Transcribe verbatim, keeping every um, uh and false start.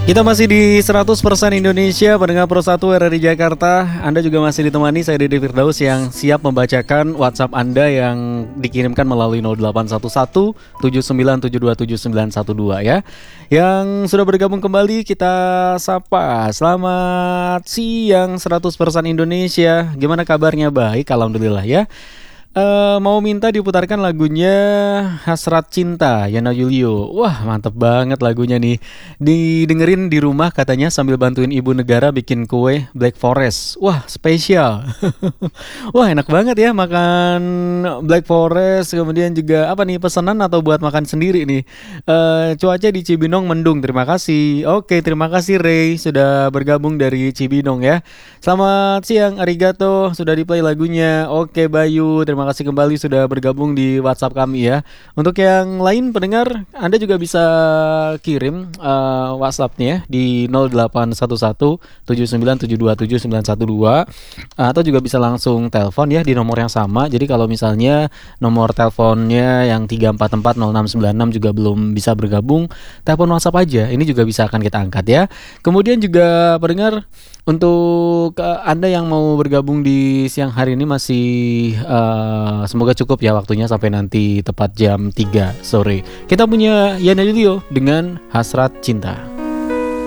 Kita masih di seratus persen Indonesia, pendengar Pro satu R R I Jakarta. Anda juga masih ditemani saya Dede Firdaus yang siap membacakan WhatsApp Anda yang dikirimkan melalui nol delapan satu satu tujuh sembilan tujuh dua tujuh sembilan satu dua ya. Yang sudah bergabung kembali kita sapa. Selamat siang seratus persen Indonesia. Gimana kabarnya? Baik, alhamdulillah ya. Uh, mau minta diputarkan lagunya Hasrat Cinta Yana Julio. Wah, mantep banget lagunya nih. Didengerin di rumah katanya sambil bantuin ibu negara bikin kue Black Forest. Wah, spesial. Wah, enak banget ya makan Black Forest. Kemudian juga apa nih, pesanan atau buat makan sendiri nih. uh, Cuaca di Cibinong mendung, terima kasih. Oke, terima kasih Ray sudah bergabung dari Cibinong ya. Selamat siang, arigato. Sudah di play lagunya. Oke Bayu, terima Terima kasih kembali sudah bergabung di WhatsApp kami ya. Untuk yang lain pendengar, Anda juga bisa kirim uh, WhatsApp-nya di nol delapan satu satu tujuh sembilan tujuh dua tujuh sembilan satu dua, atau juga bisa langsung telepon ya di nomor yang sama. Jadi kalau misalnya nomor teleponnya yang tiga empat empat nol enam sembilan enam juga belum bisa bergabung, telepon WhatsApp aja. Ini juga bisa akan kita angkat ya. Kemudian juga pendengar, untuk uh, Anda yang mau bergabung di siang hari ini masih uh, semoga cukup ya waktunya sampai nanti tepat jam tiga sore. Kita punya Yana Julio dengan Hasrat Cinta.